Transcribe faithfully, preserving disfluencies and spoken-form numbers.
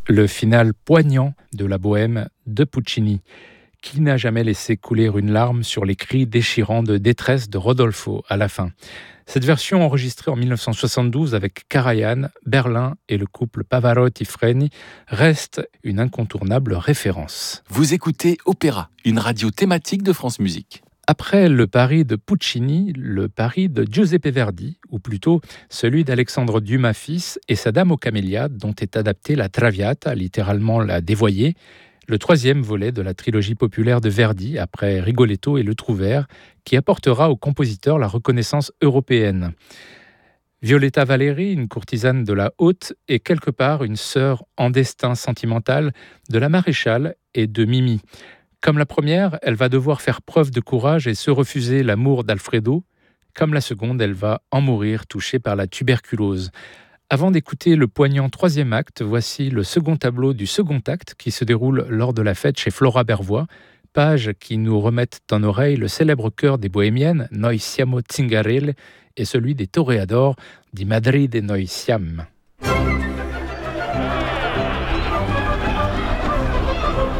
le final poignant de la bohème de Puccini. Qui n'a jamais laissé couler une larme sur les cris déchirants de détresse de Rodolfo à la fin? Cette version enregistrée en dix-neuf cent soixante-douze avec Karajan, Berlin et le couple Pavarotti-Freni reste une incontournable référence. Vous écoutez Opéra, une radio thématique de France Musique. Après le Paris de Puccini, le Paris de Giuseppe Verdi, ou plutôt celui d'Alexandre Dumas fils et sa Dame aux camélias, dont est adaptée la Traviata, littéralement la dévoyée, le troisième volet de la trilogie populaire de Verdi, après Rigoletto et Le Trouvère, qui apportera au compositeur la reconnaissance européenne. Violetta Valeri, une courtisane de la haute, est quelque part une sœur en destin sentimental de la maréchale et de Mimi. Comme la première, elle va devoir faire preuve de courage et se refuser l'amour d'Alfredo. Comme la seconde, elle va en mourir touchée par la tuberculose. Avant d'écouter le poignant troisième acte, voici le second tableau du second acte qui se déroule lors de la fête chez Flora Bervois, pages qui nous remettent en oreille le célèbre chœur des bohémiennes Noi siamo Zingarelle et celui des toreadors di Madrid e Noi siam.